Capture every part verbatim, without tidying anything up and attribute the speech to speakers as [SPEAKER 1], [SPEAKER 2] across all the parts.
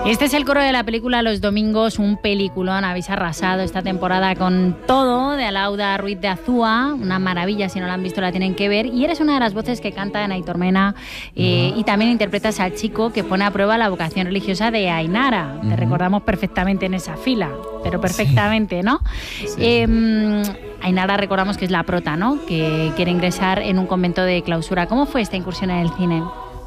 [SPEAKER 1] Este es el coro de la película Los Domingos, un peliculón. Habéis arrasado esta temporada con todo, de Alauda Ruiz de Azúa, una maravilla, si no la han visto la tienen que ver, y eres una de las voces que canta en Aitor Mena, eh, y también interpretas al chico que pone a prueba la vocación religiosa de Ainara. Uh-huh. Te recordamos perfectamente en esa fila, pero perfectamente, sí. ¿no? Sí. Eh, Ainara, recordamos que es la prota, ¿no? Que quiere ingresar en un convento de clausura. ¿Cómo fue esta incursión en el cine?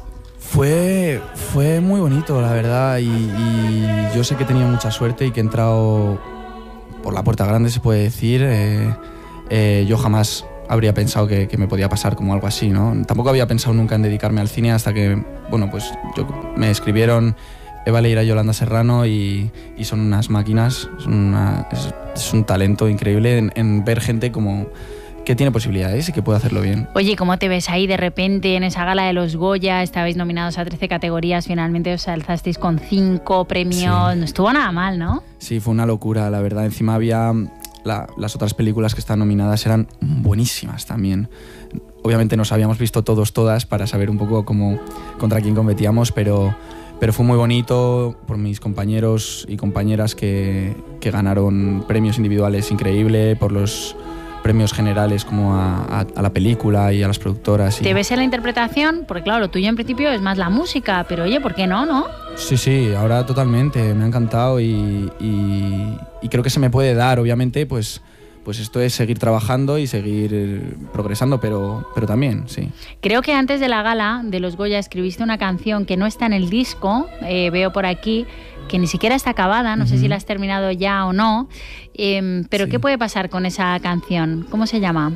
[SPEAKER 2] Fue, fue muy bonito, la verdad, y, y yo sé que he tenido mucha suerte y que he entrado por la puerta grande, se puede decir. Eh, eh, yo jamás habría pensado que, que me podía pasar como algo así, ¿no? Tampoco había pensado nunca en dedicarme al cine hasta que, bueno, pues yo, me escribieron Eva Leira y Yolanda Serrano y, y son unas máquinas, son una, es, es un talento increíble en, en ver gente como... que tiene posibilidades y que puede hacerlo bien.
[SPEAKER 1] Oye, ¿cómo te ves ahí de repente en esa gala de los Goya? Estabais nominados a trece categorías, finalmente os alzasteis con cinco premios. Sí. No estuvo nada mal, ¿no?
[SPEAKER 2] Sí, fue una locura, la verdad. Encima había... La, las otras películas que están nominadas eran buenísimas también. Obviamente nos habíamos visto todos, todas, para saber un poco cómo, contra quién competíamos, pero... Pero fue muy bonito por mis compañeros y compañeras que, que ganaron premios individuales increíble, por los... premios generales como a, a, a la película y a las productoras. Y...
[SPEAKER 1] ¿Te ves en la interpretación? Porque claro, lo tuyo en principio es más la música, pero oye, ¿por qué no, no?
[SPEAKER 2] Sí, sí, ahora totalmente, me ha encantado y, y, y creo que se me puede dar, obviamente, pues, pues esto es seguir trabajando y seguir progresando, pero, pero también, sí.
[SPEAKER 1] Creo que antes de la gala de los Goya escribiste una canción que no está en el disco, eh, veo por aquí, que ni siquiera está acabada, no uh-huh. sé si la has terminado ya o no, eh, pero sí. ¿Qué puede pasar con esa canción? ¿Cómo se llama?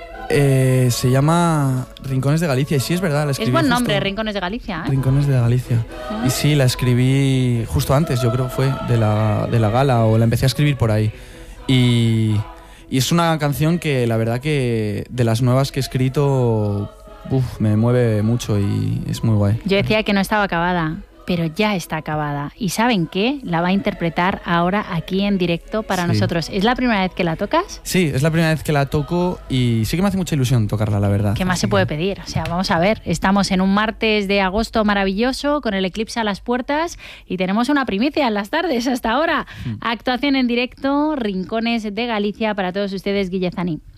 [SPEAKER 2] Eh, se llama Rincones de Galicia, y sí, es verdad, la escribí.
[SPEAKER 1] Es buen
[SPEAKER 2] justo...
[SPEAKER 1] nombre, Rincones de Galicia, ¿eh?
[SPEAKER 2] Rincones de Galicia. ¿Eh? Y sí, la escribí justo antes, yo creo fue, de la, de la gala, o la empecé a escribir por ahí. Y, y es una canción que la verdad que de las nuevas que he escrito, uf, me mueve mucho y es muy guay.
[SPEAKER 1] Yo decía que no estaba acabada, pero ya está acabada. ¿Y saben qué? La va a interpretar ahora aquí en directo para sí. nosotros. ¿Es la primera vez que la tocas?
[SPEAKER 2] Sí, es la primera vez que la toco y sí que me hace mucha ilusión tocarla, la verdad.
[SPEAKER 1] ¿Qué más se puede pedir? O sea, vamos a ver, estamos en un martes de agosto maravilloso, con el eclipse a las puertas y tenemos una primicia en las tardes hasta ahora. Mm. Actuación en directo, Rincones de Galicia para todos ustedes, Guille Zaní.